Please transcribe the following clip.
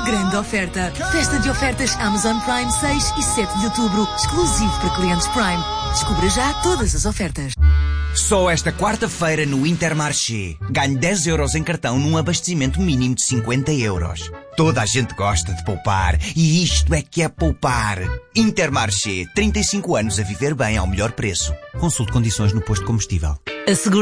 grande oferta. Festa de ofertas Amazon Prime 6 e 7 de outubro, exclusivo para clientes Prime. Descubra já todas as ofertas. Só esta quarta-feira no Intermarché. Ganhe 10 euros em cartão num abastecimento mínimo de 50 euros. Toda a gente gosta de poupar e isto é que é poupar. Intermarché, 35 anos a viver bem ao melhor preço. Consulte condições no posto de combustível.